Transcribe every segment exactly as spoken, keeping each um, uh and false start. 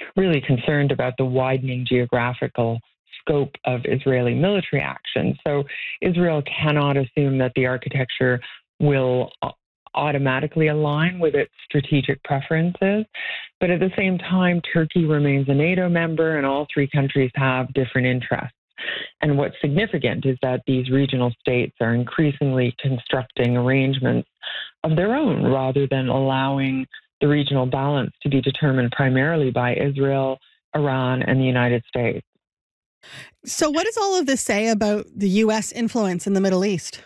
really concerned about the widening geographical scope of Israeli military action. So Israel cannot assume that the architecture will automatically align with its strategic preferences. But at the same time, Turkey remains a NATO member, and all three countries have different interests. And what's significant is that these regional states are increasingly constructing arrangements of their own rather than allowing the regional balance to be determined primarily by Israel, Iran, and the United States. So what does all of this say about the U S influence in the Middle East?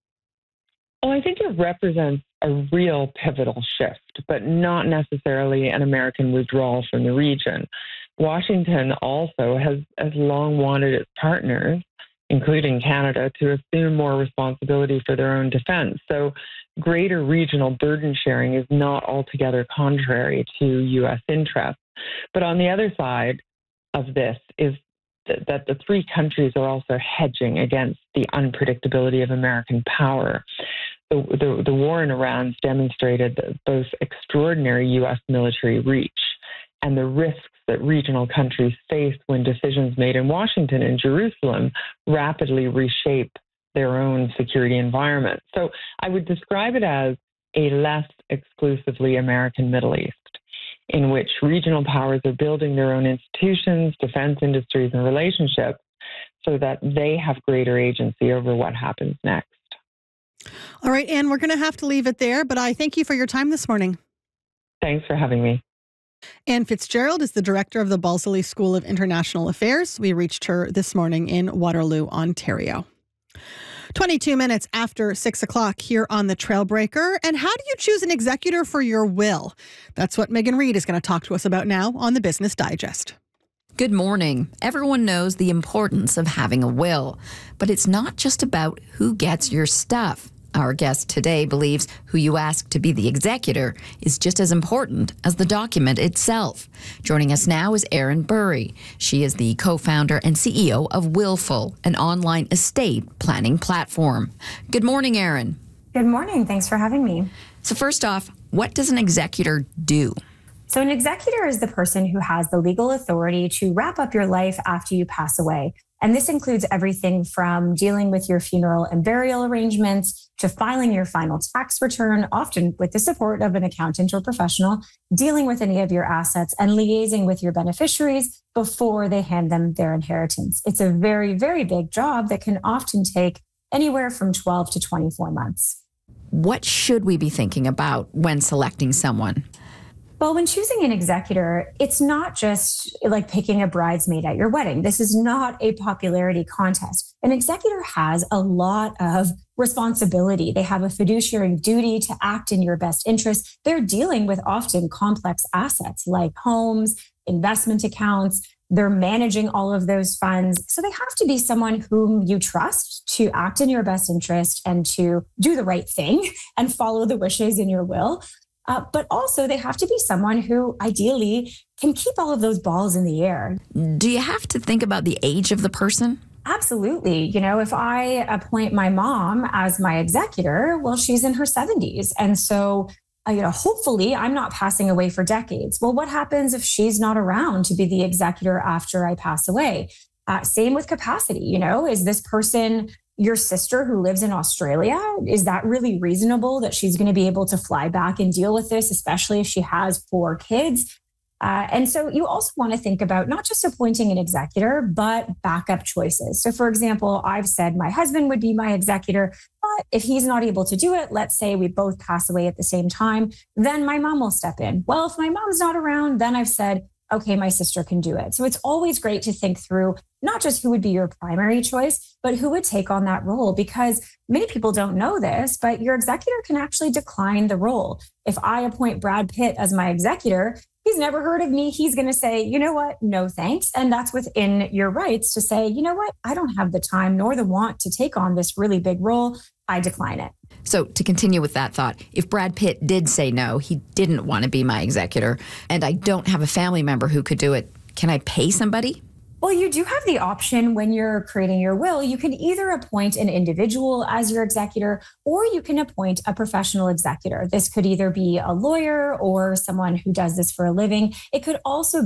Well, I think it represents a real pivotal shift, but not necessarily an American withdrawal from the region. Washington also has, has long wanted its partners, including Canada, to assume more responsibility for their own defense. So greater regional burden sharing is not altogether contrary to U S interests. But on the other side of this is th- that the three countries are also hedging against the unpredictability of American power. The, the, the war in Iran demonstrated both extraordinary U S military reach and the risks that regional countries face when decisions made in Washington and Jerusalem rapidly reshape their own security environment. So I would describe it as a less exclusively American Middle East, in which regional powers are building their own institutions, defense industries, and relationships so that they have greater agency over what happens next. All right, Anne, we're going to have to leave it there, but I thank you for your time this morning. Thanks for having me. Anne Fitzgerald is the director of the Balsillie School of International Affairs. We reached her this morning in Waterloo, Ontario. twenty-two minutes after six o'clock here on The Trailbreaker. And how do you choose an executor for your will? That's what Megan Reid is going to talk to us about now on the Business Digest. Good morning. Everyone knows the importance of having a will, but it's not just about who gets your stuff. Our guest today believes who you ask to be the executor is just as important as the document itself. Joining us now is Erin Burry. She is the co-founder and C E O of Willful, an online estate planning platform. Good morning, Erin. Good morning. Thanks for having me. So first off, what does an executor do? So an executor is the person who has the legal authority to wrap up your life after you pass away. And this includes everything from dealing with your funeral and burial arrangements to filing your final tax return, often with the support of an accountant or professional, dealing with any of your assets and liaising with your beneficiaries before they hand them their inheritance. It's a very, very big job that can often take anywhere from twelve to twenty-four months. What should we be thinking about when selecting someone? Well, when choosing an executor, it's not just like picking a bridesmaid at your wedding. This is not a popularity contest. An executor has a lot of responsibility. They have a fiduciary duty to act in your best interest. They're dealing with often complex assets like homes, investment accounts. They're managing all of those funds. So they have to be someone whom you trust to act in your best interest and to do the right thing and follow the wishes in your will. Uh, but also they have to be someone who ideally can keep all of those balls in the air. Do you have to think about the age of the person? Absolutely. You know, if I appoint my mom as my executor, well, she's in her seventies. And so, uh, you know, hopefully I'm not passing away for decades. Well, what happens if she's not around to be the executor after I pass away? Uh, same with capacity. You know, is this person your sister who lives in Australia? Is that really reasonable that she's going to be able to fly back and deal with this, especially if she has four kids? Uh, and so you also want to think about not just appointing an executor, but backup choices. So for example, I've said my husband would be my executor, but if he's not able to do it, let's say we both pass away at the same time, then my mom will step in. Well, if my mom's not around, then I've said, okay, my sister can do it. So it's always great to think through not just who would be your primary choice, but who would take on that role, because many people don't know this, but your executor can actually decline the role. If I appoint Brad Pitt as my executor, he's never heard of me. He's going to say, you know what? No, thanks. And that's within your rights to say, you know what? I don't have the time nor the want to take on this really big role. I decline it. So to continue with that thought, if Brad Pitt did say no, he didn't want to be my executor, and I don't have a family member who could do it, can I pay somebody? Well, you do have the option when you're creating your will. You can either appoint an individual as your executor, or you can appoint a professional executor. This could either be a lawyer or someone who does this for a living. It could also